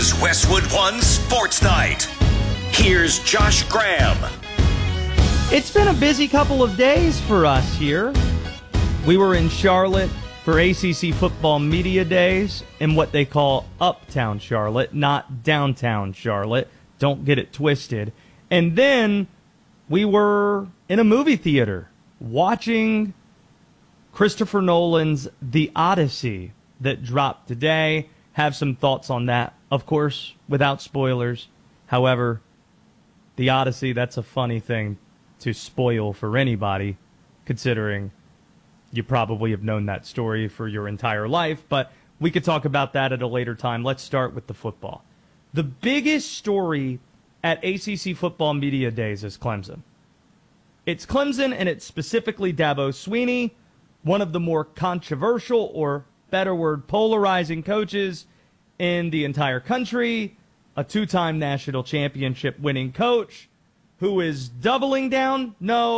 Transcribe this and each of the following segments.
is Westwood One Sports Night. Here's Josh Graham. It's been a busy couple of days for us here. We were in Charlotte for ACC Football Media Days in what they call Uptown Charlotte, not downtown Charlotte. Don't get it twisted. And then we were in a movie theater watching Christopher Nolan's The Odyssey that dropped today. Have some thoughts on that, of course, without spoilers. However, The Odyssey, that's a funny thing to spoil for anybody, considering you probably have known that story for your entire life, but we could talk about that at a later time. Let's start with the football. The biggest story at ACC Football Media Days is Clemson. It's Clemson, and it's specifically Dabo Swinney, one of the more controversial, or better word, polarizing coaches in the entire country, a two-time national championship winning coach who is doubling down,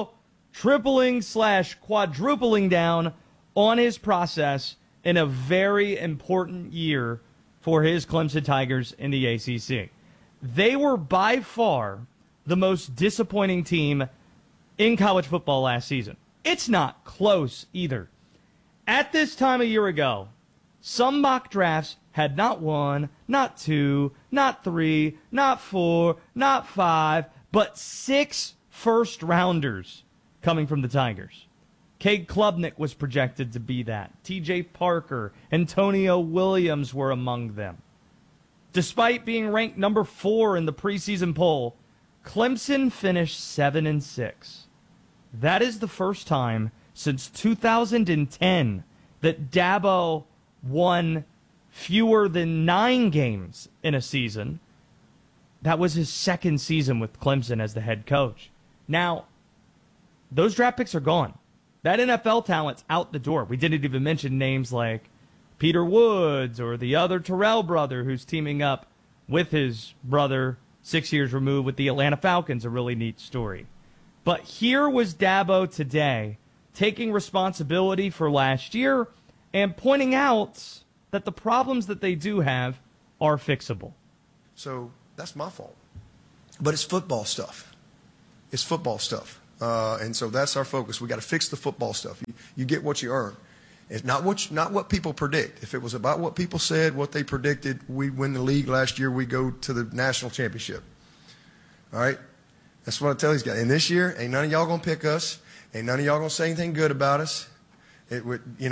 tripling/quadrupling down on his process in a very important year for his Clemson Tigers in the ACC. They were by far the most disappointing team in college football last season. It's not close either. At this time a year ago, some mock drafts had not one, not two, not three, not four, not five, but 6 first-rounders coming from the Tigers. Cade Klubnik was projected to be that. T.J. Parker, Antonio Williams were among them. Despite being ranked number 4 in the preseason poll, Clemson finished 7-6. That is the first time since 2010 that Dabo won fewer than 9 games in a season. That was his second season with Clemson as the head coach. Now, those draft picks are gone. That NFL talent's out the door. We didn't even mention names like Peter Woods or the other Terrell brother who's teaming up with his brother 6 years removed with the Atlanta Falcons, a really neat story. But here was Dabo today taking responsibility for last year and pointing out that the problems that they do have are fixable. So that's my fault. But it's football stuff. It's football stuff. And so that's our focus. We got to fix the football stuff. You get what you earn. It's not what people predict. If it was about what people said, what they predicted, we win the league last year, we go to the national championship. All right? That's what I tell these guys. And this year, ain't none of y'all going to pick us. Ain't none of y'all going to say anything good about us. I've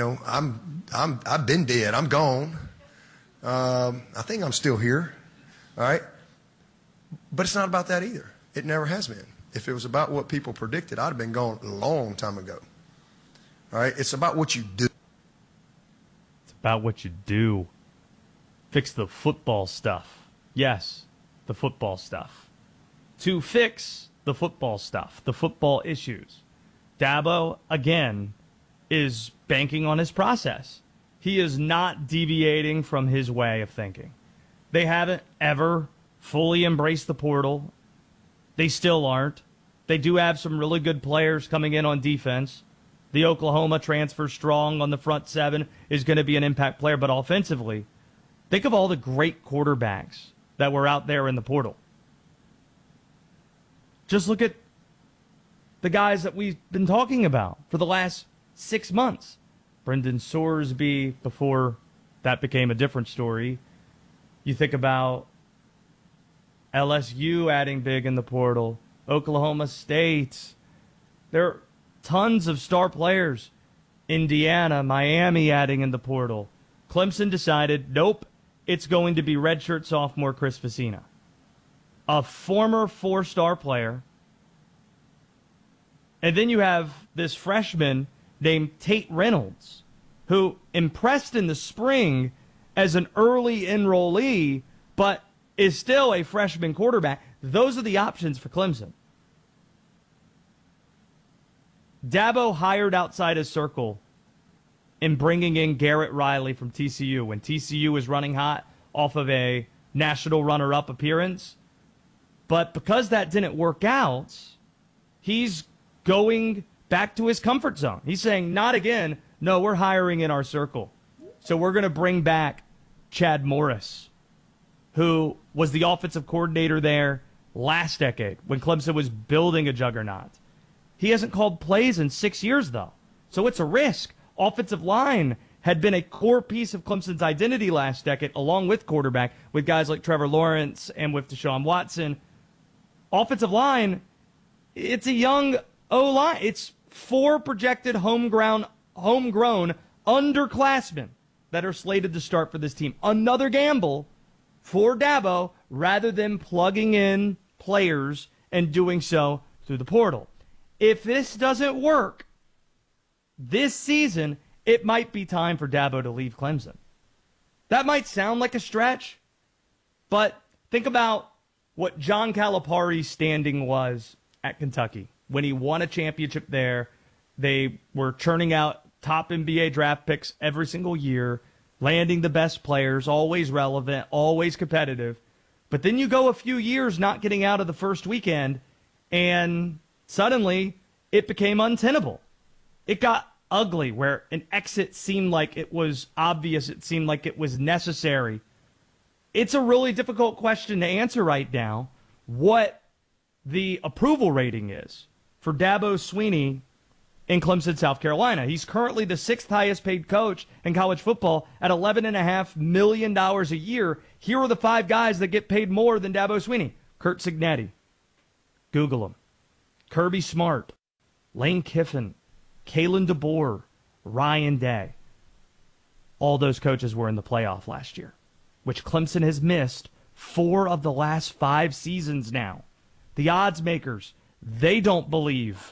been dead. I'm gone. I think I'm still here. All right? But it's not about that either. It never has been. If it was about what people predicted, I'd have been gone a long time ago. All right? It's about what you do. It's about what you do. Fix the football stuff. Yes, the football stuff. To fix the football stuff, the football issues, Dabo, again, is banking on his process. He is not deviating from his way of thinking. They haven't ever fully embraced the portal. They still aren't. They do have some really good players coming in on defense. The Oklahoma transfer Strong on the front 7 is going to be an impact player, but offensively, think of all the great quarterbacks that were out there in the portal. Just look at the guys that we've been talking about for the last 6 months. Brendan Sorsby, before that became a different story. You think about LSU adding big in the portal, Oklahoma State. There are tons of star players. Indiana, Miami adding in the portal. Clemson decided, nope, it's going to be redshirt sophomore Chris Facina, a former 4-star player. And then you have this freshman named Tate Reynolds, who impressed in the spring as an early enrollee, but is still a freshman quarterback. Those are the options for Clemson. Dabo hired outside his circle in bringing in Garrett Riley from TCU when TCU was running hot off of a national runner-up appearance. But because that didn't work out, he's going back to his comfort zone. He's saying, not again. No, we're hiring in our circle. So we're going to bring back Chad Morris, who was the offensive coordinator there last decade when Clemson was building a juggernaut. He hasn't called plays in 6 years, though. So it's a risk. Offensive line had been a core piece of Clemson's identity last decade, along with quarterback, with guys like Trevor Lawrence and with Deshaun Watson. Offensive line, it's a young O-line. It's 4 projected homegrown underclassmen that are slated to start for this team. Another gamble for Dabo rather than plugging in players and doing so through the portal. If this doesn't work this season, it might be time for Dabo to leave Clemson. That might sound like a stretch, but think about what John Calipari's standing was at Kentucky. When he won a championship there, they were churning out top NBA draft picks every single year, landing the best players, always relevant, always competitive. But then you go a few years not getting out of the first weekend, and suddenly it became untenable. It got ugly where an exit seemed like it was obvious. It seemed like it was necessary. It's a really difficult question to answer right now what the approval rating is for Dabo Swinney in Clemson, South Carolina. He's currently the 6th highest paid coach in college football at $11.5 million a year. Here are the 5 guys that get paid more than Dabo Swinney. Curt Cignetti. Google him. Kirby Smart. Lane Kiffin. Kalen DeBoer. Ryan Day. All those coaches were in the playoff last year, which Clemson has missed 4 of the last 5 seasons now. The odds makers, they don't believe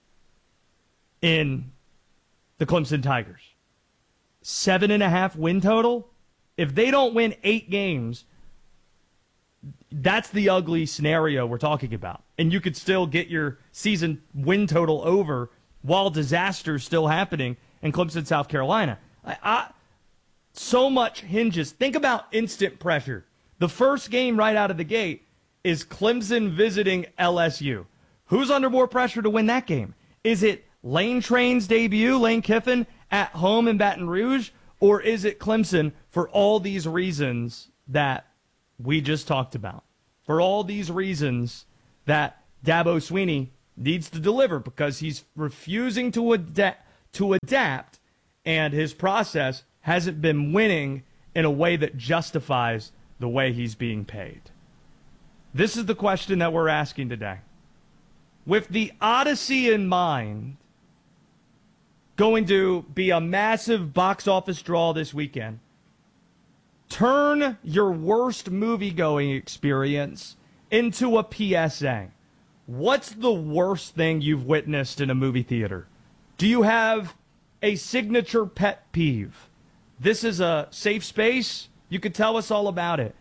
in the Clemson Tigers. 7.5 win total. If they don't win 8 games, that's the ugly scenario we're talking about. And you could still get your season win total over while disaster's still happening in Clemson, South Carolina. So much hinges. Think about instant pressure. The first game right out of the gate is Clemson visiting LSU. Who's under more pressure to win that game? Is it Lane Train's debut, Lane Kiffin, at home in Baton Rouge? Or is it Clemson for all these reasons that we just talked about? For all these reasons that Dabo Swinney needs to deliver because he's refusing to adapt, and his process hasn't been winning in a way that justifies the way he's being paid. This is the question that we're asking today. With the Odyssey in mind, going to be a massive box office draw this weekend, turn your worst movie-going experience into a PSA. What's the worst thing you've witnessed in a movie theater? Do you have a signature pet peeve? This is a safe space. You could tell us all about it.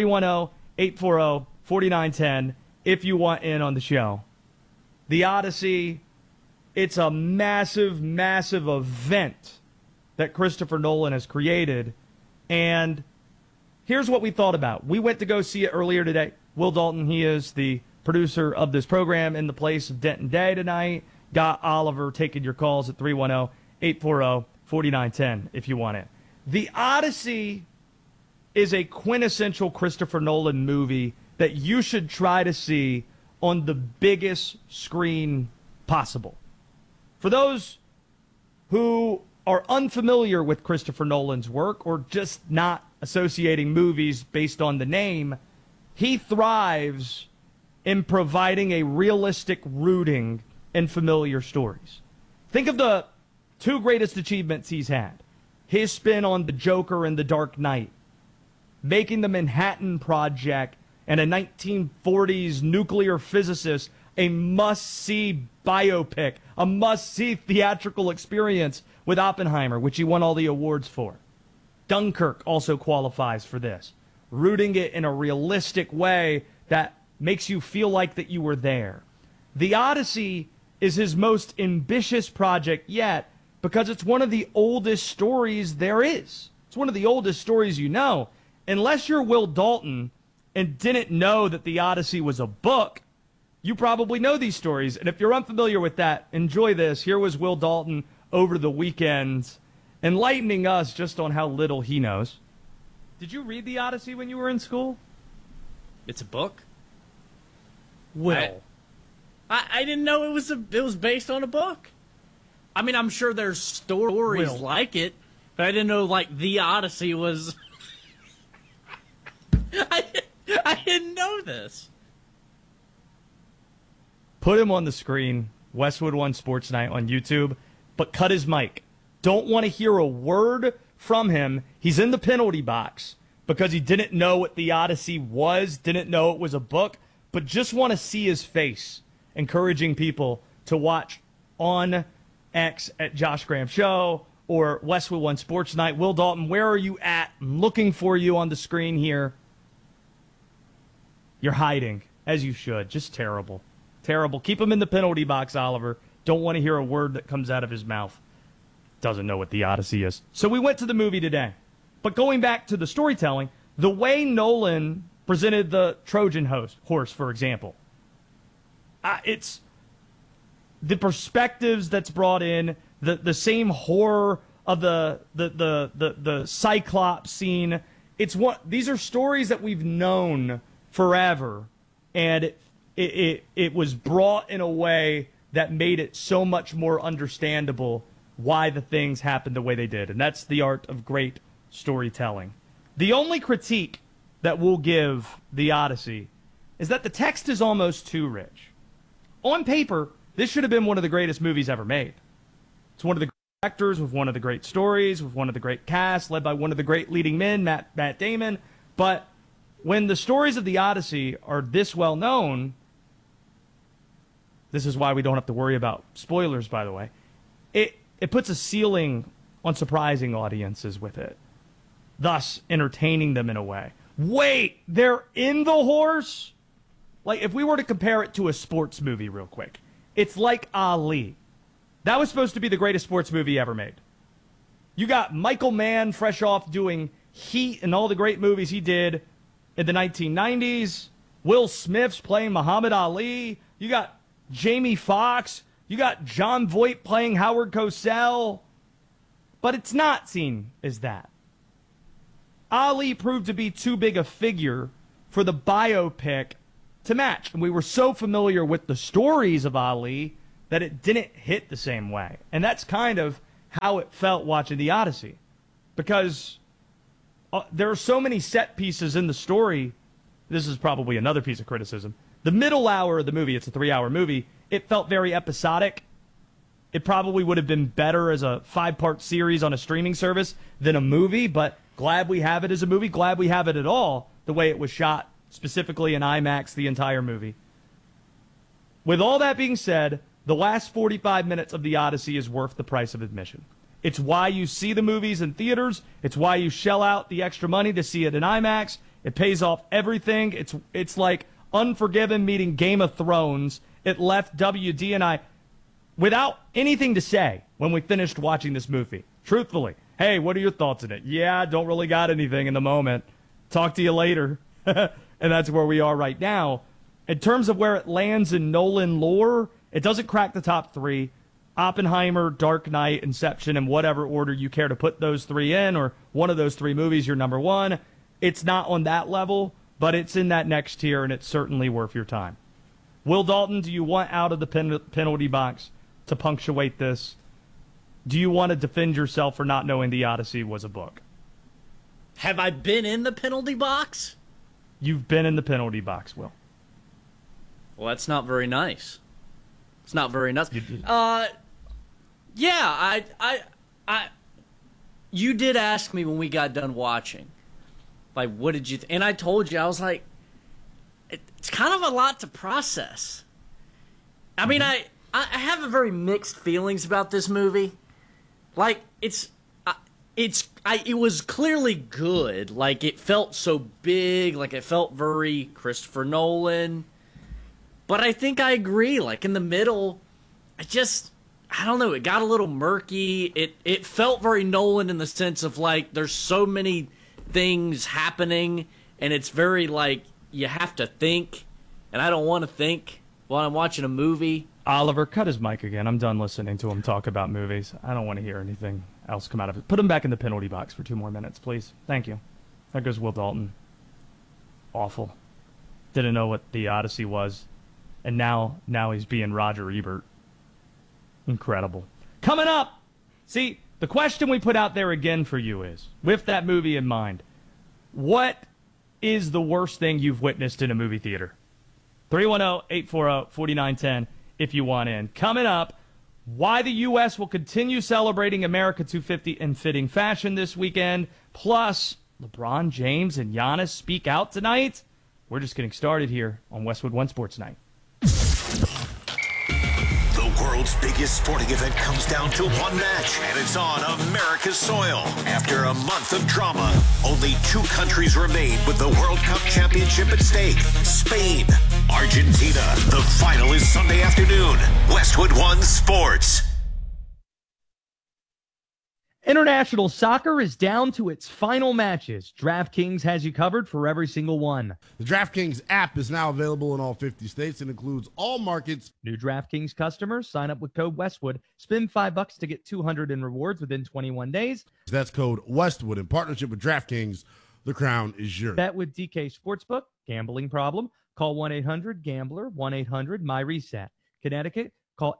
310-840-4910 if you want in on the show. The Odyssey, it's a massive, massive event that Christopher Nolan has created. And here's what we thought about. We went to go see it earlier today. Will Dalton, he is the producer of this program in the place of Denton Day tonight. Got Oliver taking your calls at 310-840-4910 if you want it. The Odyssey is a quintessential Christopher Nolan movie that you should try to see on the biggest screen possible. For those who are unfamiliar with Christopher Nolan's work or just not associating movies based on the name, he thrives in providing a realistic rooting in familiar stories. Think of the 2 greatest achievements he's had. His spin on the Joker and the Dark Knight, making the Manhattan Project and a 1940s nuclear physicist a must-see biopic, a must-see theatrical experience with Oppenheimer, which he won all the awards for. Dunkirk also qualifies for this, rooting it in a realistic way that makes you feel like that you were there. The Odyssey is his most ambitious project yet because it's one of the oldest stories there is. It's one of the oldest stories you know. Unless you're Will Dalton and didn't know that The Odyssey was a book, you probably know these stories. And if you're unfamiliar with that, enjoy this. Here was Will Dalton over the weekend enlightening us just on how little he knows. Did you read The Odyssey when you were in school? It's a book? Will. I didn't know it was based on a book. I mean, I'm sure there's stories like it, but I didn't know, like, The Odyssey was... I didn't know this. Put him on the screen, Westwood One Sports Night on YouTube, but cut his mic. Don't want to hear a word from him. He's in the penalty box because he didn't know what The Odyssey was, didn't know it was a book, but just want to see his face, encouraging people to watch on X at Josh Graham Show or Westwood One Sports Night. Will Dalton, where are you at? I'm looking for you on the screen here. You're hiding, as you should. Just terrible. Terrible. Keep him in the penalty box, Oliver. Don't want to hear a word that comes out of his mouth. Doesn't know what The Odyssey is. So we went to the movie today. But going back to the storytelling, the way Nolan presented the Trojan horse, for example, it's the perspectives that's brought in, the same horror of the Cyclops scene. These are stories that we've known forever, and it was brought in a way that made it so much more understandable why the things happened the way they did. And that's the art of great storytelling. The only critique that we'll give The Odyssey is that the text is almost too rich. On paper, this should have been one of the greatest movies ever made. It's one of the great actors with one of the great stories, with one of the great casts, led by one of the great leading men, Matt Damon. But when the stories of The Odyssey are this well known, this is why we don't have to worry about spoilers, by the way, it puts a ceiling on surprising audiences with it, thus entertaining them in a way. Wait, they're in the horse? Like, if we were to compare it to a sports movie real quick, it's like Ali. That was supposed to be the greatest sports movie ever made. You got Michael Mann fresh off doing Heat and all the great movies he did in the 1990s. Will Smith's playing Muhammad Ali. You got Jamie Foxx. You got John Voight playing Howard Cosell. But it's not seen as that. Ali proved to be too big a figure for the biopic to match. And we were so familiar with the stories of Ali that it didn't hit the same way. And that's kind of how it felt watching The Odyssey. Because there are so many set pieces in the story. This is probably another piece of criticism. The middle hour of the movie, it's a 3-hour movie, it felt very episodic. It probably would have been better as a 5-part series on a streaming service than a movie, but glad we have it as a movie. Glad we have it at all, the way it was shot, specifically in IMAX, the entire movie. With all that being said, the last 45 minutes of The Odyssey is worth the price of admission. It's why you see the movies in theaters. It's why you shell out the extra money to see it in IMAX. It pays off everything. It's like Unforgiven meeting Game of Thrones. It left WD and I without anything to say when we finished watching this movie. Truthfully. Hey, what are your thoughts on it? Yeah, don't really got anything in the moment. Talk to you later. And that's where we are right now. In terms of where it lands in Nolan lore, it doesn't crack the top 3. Oppenheimer, Dark Knight, Inception, in whatever order you care to put those 3 in, or one of those 3 movies, your number 1. It's not on that level, but it's in that next tier, and it's certainly worth your time. Will Dalton, do you want out of the penalty box to punctuate this? Do you want to defend yourself for not knowing The Odyssey was a book? Have I been in the penalty box? You've been in the penalty box, Will. Well, that's not very nice. It's not very nice. Yeah, you did ask me when we got done watching, like, what did you and I told you, I was like, it's kind of a lot to process. I mean, I have a very mixed feelings about this movie. Like, it was clearly good. Like, it felt so big. Like, it felt very Christopher Nolan. But I think I agree. Like, in the middle, I don't know, it got a little murky. It felt very Nolan in the sense of, like, there's so many things happening, and it's very, like, you have to think, and I don't want to think while I'm watching a movie. Oliver, cut his mic again. I'm done listening to him talk about movies. I don't want to hear anything else come out of it. Put him back in the penalty box for 2 more minutes, please. Thank you. There goes Will Dalton. Awful. didn't know what the Odyssey was, and now he's being Roger Ebert. Incredible. Coming up, see, the question we put out there again for you is, with that movie in mind, what is the worst thing you've witnessed in a movie theater? 310-840-4910 if you want in. Coming up, why the U.S. will continue celebrating America 250 in fitting fashion this weekend, plus LeBron James and Giannis speak out tonight. We're just getting started here on Westwood One Sports Night. The world's biggest sporting event comes down to one match, and it's on America's soil. After a month of drama, only 2 countries remain with the World Cup championship at stake. Spain, Argentina. The final is Sunday afternoon. Westwood One Sports. International soccer is down to its final matches. DraftKings has you covered for every single one. The DraftKings app is now available in all 50 states and includes all markets. New DraftKings customers sign up with code Westwood. Spend $5 to get $200 in rewards within 21 days. That's code Westwood. In partnership with DraftKings, the crown is yours. Bet with DK Sportsbook. Gambling problem? Call 1-800-GAMBLER, 1-800-MyReset. Connecticut, call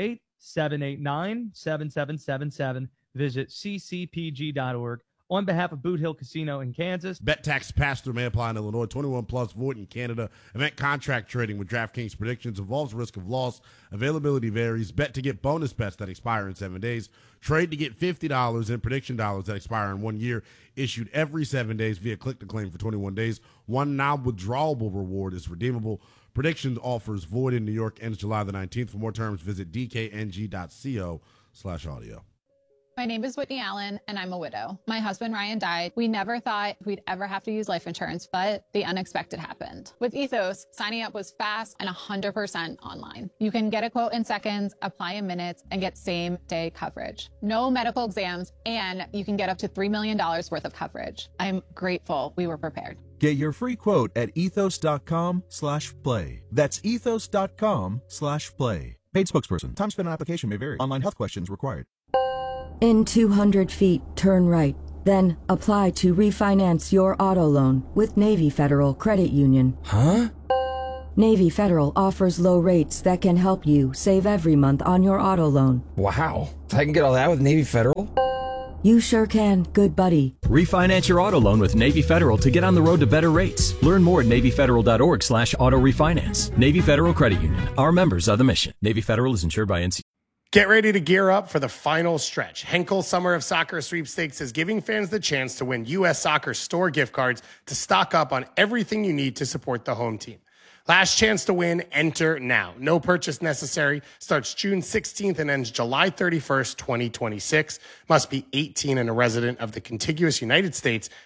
888-789-7777. Visit ccpg.org. On behalf of Boot Hill Casino in Kansas. Bet tax pass-through may apply in Illinois. 21 plus, void in Canada. Event contract trading with DraftKings predictions involves risk of loss. Availability varies. Bet to get bonus bets that expire in 7 days. Trade to get $50 in prediction dollars that expire in 1 year. Issued every 7 days via click to claim for 21 days. One non-withdrawable reward is redeemable. Predictions offers void in New York ends July the 19th. For more terms, visit dkng.co/audio. My name is Whitney Allen, and I'm a widow. My husband, Ryan, died. We never thought we'd ever have to use life insurance, but the unexpected happened. With Ethos, signing up was fast and 100% online. You can get a quote in seconds, apply in minutes, and get same-day coverage. No medical exams, and you can get up to $3 million worth of coverage. I'm grateful we were prepared. Get your free quote at ethos.com/play. That's ethos.com/play. Paid spokesperson. Time spent on application may vary. Online health questions required. In 200 feet, turn right. Then apply to refinance your auto loan with Navy Federal Credit Union. Huh? Navy Federal offers low rates that can help you save every month on your auto loan. Wow. I can get all that with Navy Federal? You sure can, good buddy. Refinance your auto loan with Navy Federal to get on the road to better rates. Learn more at NavyFederal.org/auto refinance. Navy Federal Credit Union. Our members are the mission. Navy Federal is insured by NC. Get ready to gear up for the final stretch. Henkel Summer of Soccer Sweepstakes is giving fans the chance to win U.S. Soccer store gift cards to stock up on everything you need to support the home team. Last chance to win, enter now. No purchase necessary. Starts June 16th and ends July 31st, 2026. Must be 18 and a resident of the contiguous United States.